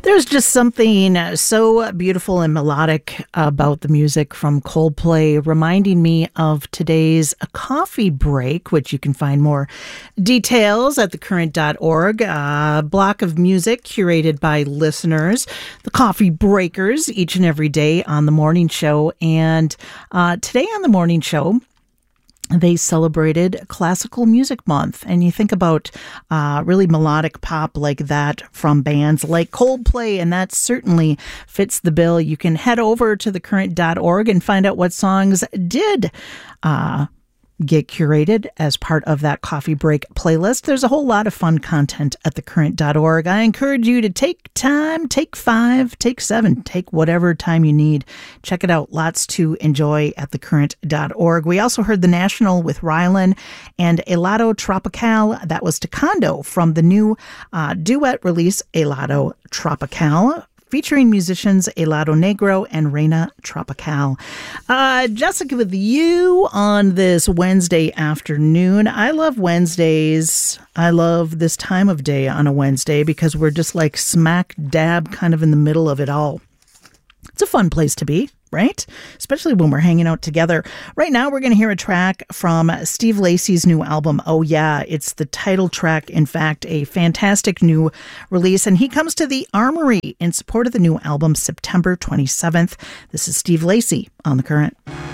There's just something so beautiful and melodic about the music from Coldplay, reminding me of today's coffee break, which you can find more details at thecurrent.org. A block of music curated by listeners, the Coffee Breakers, each and every day on the morning show. And today on the morning show, they celebrated Classical Music Month. And you think about really melodic pop like that from bands like Coldplay, and that certainly fits the bill. You can head over to thecurrent.org and find out what songs did get curated as part of that coffee break playlist. There's a whole lot of fun content at thecurrent.org. I encourage you to take time, take 5, take 7, take whatever time you need. Check it out. Lots to enjoy at thecurrent.org. We also heard The National with Rylan and Helado Tropical. That was Taekwondo from the new duet release, Helado Tropical, featuring musicians Helado Negro and Reina Tropical. Jessica with you on this Wednesday afternoon. I love Wednesdays. I love this time of day on a Wednesday because we're just like smack dab kind of in the middle of it all. It's a fun place to be, right? Especially when we're hanging out together. Right now, we're going to hear a track from Steve Lacy's new album, Oh Yeah. It's the title track, in fact, a fantastic new release. And he comes to the Armory in support of the new album, September 27th. This is Steve Lacy on The Current.